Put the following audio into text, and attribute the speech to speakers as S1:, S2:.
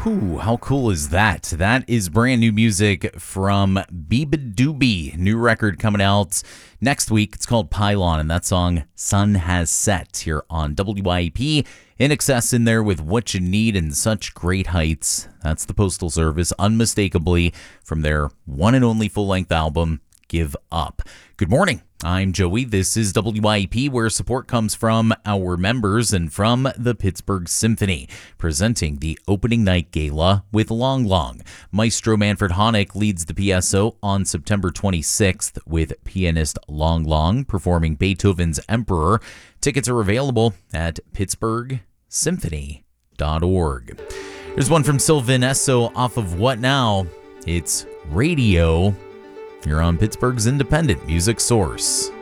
S1: Ooh, how cool is that? That is brand new music from Beabadoobee. New record coming out next week. It's called Pylon, and that song, Sun Has Set, here on WYAP. In excess in there with What You Need and Such Great Heights. That's the Postal Service, unmistakably, from their one and only full-length album, Give Up. Good morning. I'm Joey. This is WYAP, where support comes from our members and from the Pittsburgh Symphony, presenting the opening night gala with Long Long. Maestro Manfred Honeck leads the PSO on September 26th with pianist Long Long performing Beethoven's Emperor. Tickets are available at pittsburghsymphony.org. There's one from Sylvan Esso off of What Now? It's Radio. You're on Pittsburgh's independent music source.